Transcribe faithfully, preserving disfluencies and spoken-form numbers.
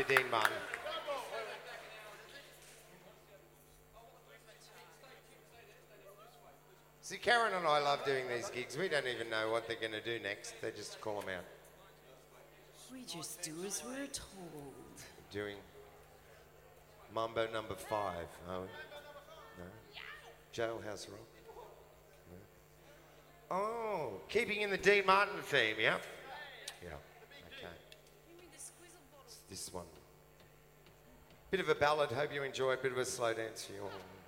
Dean Martin. See, Karen and I love doing these gigs. We don't even know what they're going to do next. They just call them out. We just do as we're told. Doing Mambo number five. Oh, no. Jailhouse Rock. No. Oh, keeping in the Dean Martin theme, yeah? Yeah, okay. It's this one. Bit of a ballad. Hope you enjoy it. Bit of a slow dance for you all.